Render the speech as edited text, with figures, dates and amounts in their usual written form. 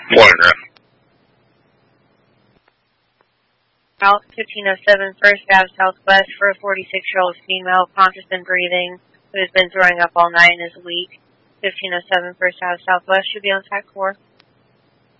Morning, Ref. Route 1507 First Ave Southwest for a 46-year-old female, conscious and breathing, who has been throwing up all night and is weak. 1507 First Ave Southwest should be on Track 4.